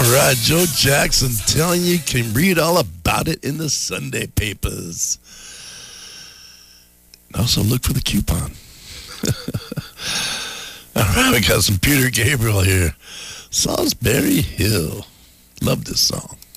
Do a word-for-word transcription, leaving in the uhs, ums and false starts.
right, Joe Jackson telling you can read all about it in the Sunday papers. Also, look for the coupon. All right, we got some Peter Gabriel here. Salisbury Hill. Love this song.